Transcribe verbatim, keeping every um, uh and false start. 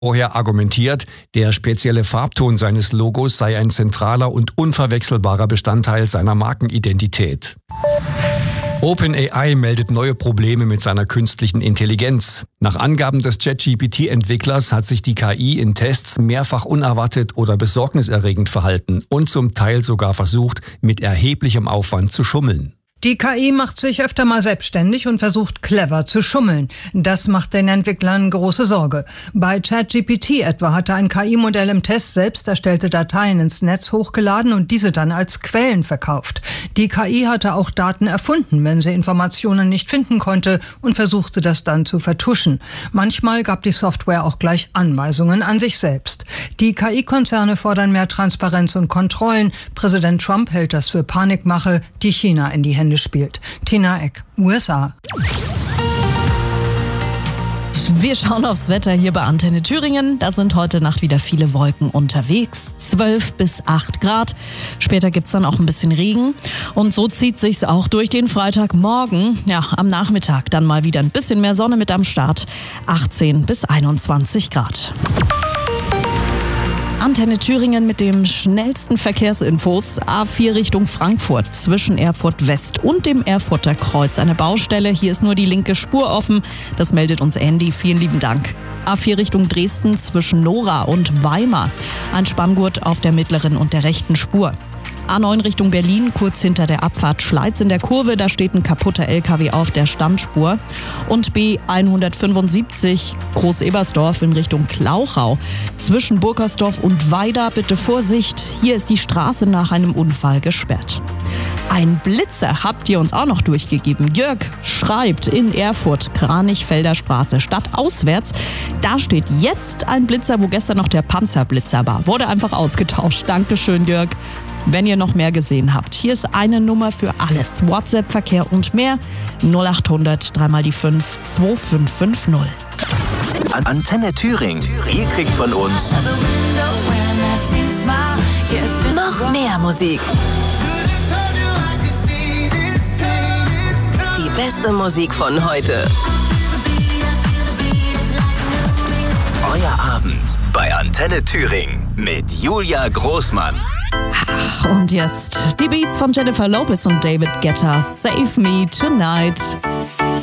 Vorher argumentiert, der spezielle Farbton seines Logos sei ein zentraler und unverwechselbarer Bestandteil seiner Markenidentität. OpenAI meldet neue Probleme mit seiner künstlichen Intelligenz. Nach Angaben des ChatGPT-Entwicklers hat sich die K I in Tests mehrfach unerwartet oder besorgniserregend verhalten und zum Teil sogar versucht, mit erheblichem Aufwand zu schummeln. Die K I macht sich öfter mal selbstständig und versucht clever zu schummeln. Das macht den Entwicklern große Sorge. Bei ChatGPT etwa hatte ein K I-Modell im Test selbst erstellte Dateien ins Netz hochgeladen und diese dann als Quellen verkauft. Die K I hatte auch Daten erfunden, wenn sie Informationen nicht finden konnte, und versuchte das dann zu vertuschen. Manchmal gab die Software auch gleich Anweisungen an sich selbst. Die K I-Konzerne fordern mehr Transparenz und Kontrollen. Präsident Trump hält das für Panikmache, die China in die Hände spielt. Tina Eck, U S A. Wir schauen aufs Wetter hier bei Antenne Thüringen. Da sind heute Nacht wieder viele Wolken unterwegs. zwölf bis acht Grad. Später gibt's dann auch ein bisschen Regen. Und so zieht sich's auch durch den Freitagmorgen. Ja, am Nachmittag dann mal wieder ein bisschen mehr Sonne mit am Start. achtzehn bis einundzwanzig Grad. Antenne Thüringen mit dem schnellsten Verkehrsinfos. A vier Richtung Frankfurt zwischen Erfurt West und dem Erfurter Kreuz. Eine Baustelle, hier ist nur die linke Spur offen. Das meldet uns Andy. Vielen lieben Dank. A vier Richtung Dresden zwischen Nora und Weimar. Ein Spanngurt auf der mittleren und der rechten Spur. A neun Richtung Berlin, kurz hinter der Abfahrt Schleiz in der Kurve, da steht ein kaputter L K W auf der Standspur. Und B hundertfünfundsiebzig Groß-Ebersdorf in Richtung Klauchau. Zwischen Burkersdorf und Weida bitte Vorsicht, hier ist die Straße nach einem Unfall gesperrt. Ein Blitzer habt ihr uns auch noch durchgegeben. Jörg schreibt in Erfurt, Kranichfelder Straße, stadtauswärts. Da steht jetzt ein Blitzer, wo gestern noch der Panzerblitzer war. Wurde einfach ausgetauscht. Dankeschön, Jörg. Wenn ihr noch mehr gesehen habt, hier ist eine Nummer für alles. WhatsApp, Verkehr und mehr. null acht hundert, dreimal die fünf, zwei fünf fünf null. Antenne Thüringen. Ihr kriegt von uns noch mehr Musik. Die beste Musik von heute. Euer Abend bei Antenne Thüringen mit Julia Großmann. Ach, und jetzt die Beats von Jennifer Lopez und David Guetta. Save Me Tonight.